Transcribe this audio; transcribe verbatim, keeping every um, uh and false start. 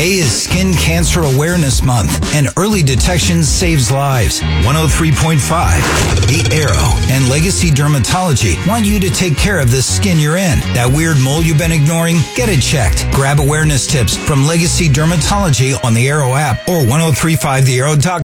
May is Skin Cancer Awareness Month, and early detection saves lives. one oh three point five, The Arrow, and Legacy Dermatology want you to take care of the skin you're in. That weird mole you've been ignoring? Get it checked. Grab awareness tips from Legacy Dermatology on the Arrow app or ten thirty-five the arrow dot com.